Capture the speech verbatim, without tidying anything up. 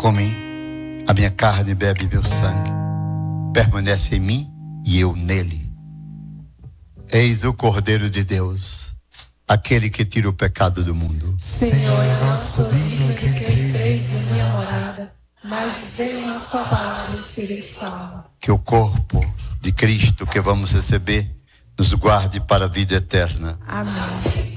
come a minha carne e bebe meu sangue, permanece em mim e eu nele. Eis o Cordeiro de Deus, aquele que tira o pecado do mundo. Senhor, eu não sou digno que entreis em minha morada, mas dizei na sua palavra e serei salvo. Que o corpo de Cristo que vamos receber nos guarde para a vida eterna. Amém.